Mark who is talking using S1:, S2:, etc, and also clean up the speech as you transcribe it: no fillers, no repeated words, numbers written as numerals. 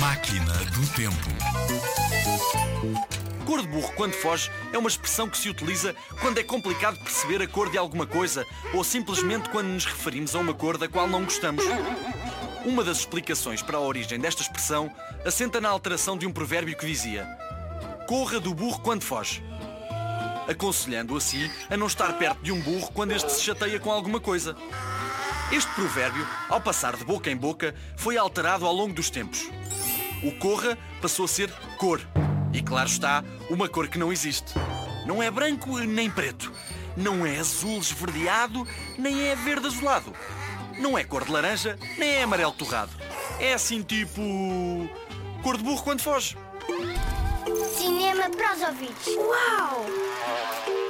S1: Máquina do Tempo.
S2: Cor de burro quando foge é uma expressão que se utiliza quando é complicado perceber a cor de alguma coisa ou simplesmente quando nos referimos a uma cor da qual não gostamos. Uma das explicações para a origem desta expressão assenta na alteração de um provérbio que dizia: corra do burro quando foge, aconselhando assim a não estar perto de um burro quando este se chateia com alguma coisa. Este provérbio, ao passar de boca em boca, foi alterado ao longo dos tempos. O corra passou a ser cor. E claro está, uma cor que não existe. Não é branco nem preto. Não é azul esverdeado, nem é verde azulado. Não é cor de laranja, nem é amarelo torrado. É assim tipo... cor de burro quando foge.
S3: Cinema para os ouvidos.
S4: Uau!